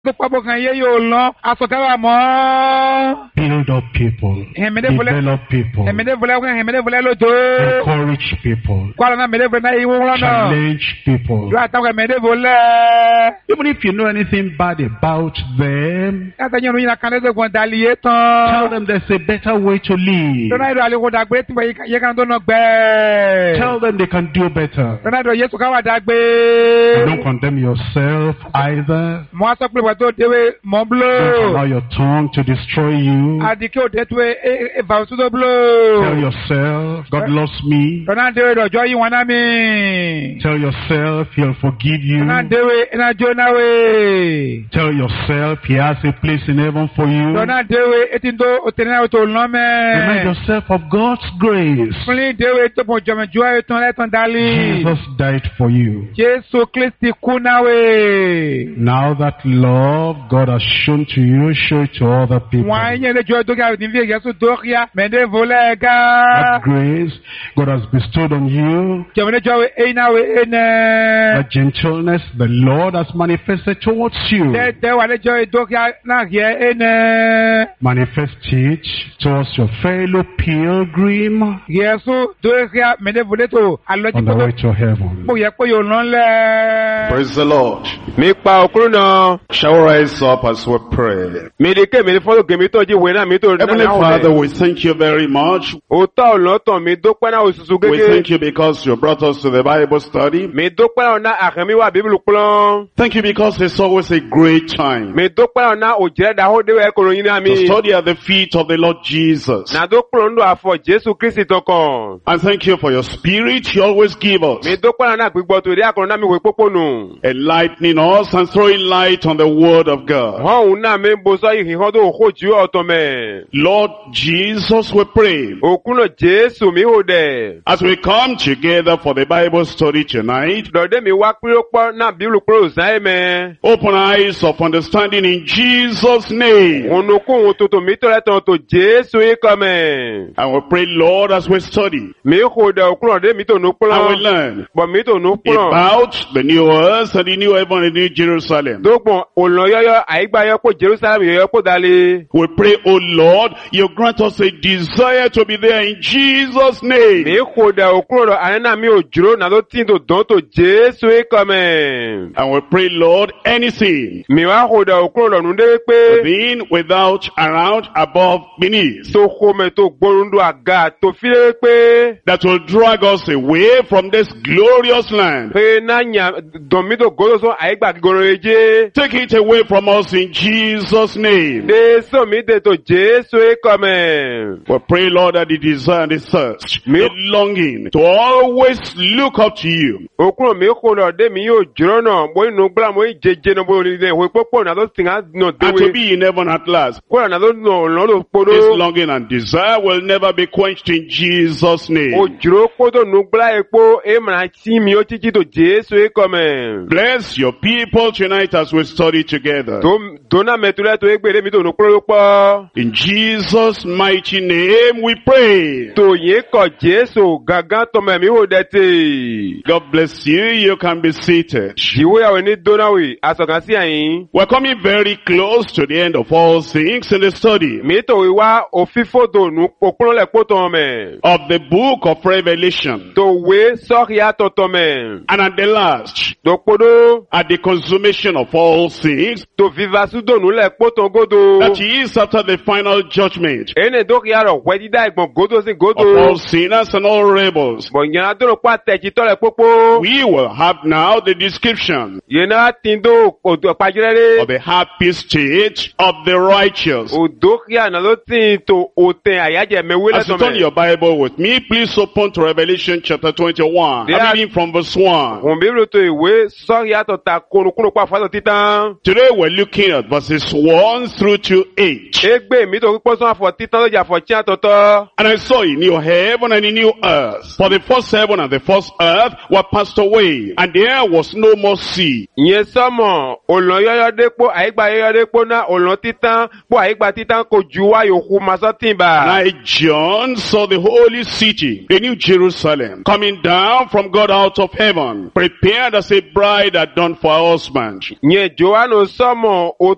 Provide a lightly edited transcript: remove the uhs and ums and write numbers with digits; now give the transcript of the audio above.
Build up people, develop people, encourage people, challenge people. Even if you know anything bad about them, tell them there's a better way to live. Tell them they can do better. And don't condemn yourself either. Don't allow your tongue to destroy you. Tell yourself, God loves me. Tell yourself, He'll forgive you. Tell yourself, He has a place in heaven for you. Remind yourself of God's grace. Jesus died for you. Now that love God has shown to you, show it to other people. That grace God has bestowed on you, that gentleness the Lord has manifested towards you, manifest it towards your fellow pilgrim on the way to heaven. Praise the Lord. Shall we rise up as we pray? Heavenly Father, we thank you very much. We thank you because you brought us to the Bible study. Thank you because it's always a great time to study at the feet of the Lord Jesus. And thank you for your spirit you always give us, enlightening us and throwing light on the Word of God. Lord Jesus, we pray, as we come together for the Bible study tonight, open eyes of understanding in Jesus' name. And we pray, Lord, as we study, and we learn about the new earth and the new heaven and the new Jerusalem. We pray, oh Lord, you grant us a desire to be there in Jesus' name. And we pray, Lord, anything within, without, around, above, beneath, that will drag us away from this glorious land, take it away from us in Jesus' name. We pray, Lord, that the desire and the thirst, the longing to always look up to you, and to be in heaven at last, this longing and desire will never be quenched in Jesus' name. Bless your people tonight as we study together. In Jesus' mighty name we pray. God bless you. You can be seated. We're coming very close to the end of all things in the study of the book of Revelation. And at the last, at the consummation of all things, that is after the final judgment of all sinners and all rebels, we will have now the description of the happy state of the righteous. As you turn your Bible with me, please open to Revelation chapter 21. I'm reading from verse 1. Today we're looking at verses 1 through to 8. And I saw a new heaven and a new earth. For the first heaven and the first earth were passed away, and there was no more sea. And I, John, saw the holy city, the new Jerusalem, coming down from God out of heaven, prepared as a bride adorned for her husband.